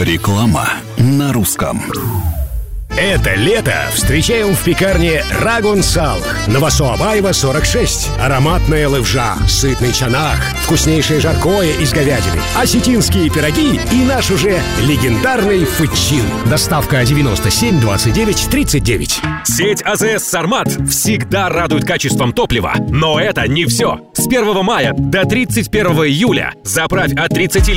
Реклама на русском. Это лето встречаем в пекарне Рагун Салх на Васо-Абаева, 46. Ароматная левжа, сытный чанах, вкуснейшее жаркое из говядины, осетинские пироги и наш уже легендарный фычин. Доставка 97 29 39. Сеть АЗС «Сармат» всегда радует качеством топлива. Но это не все. С 1 мая до 31 июля заправь от 30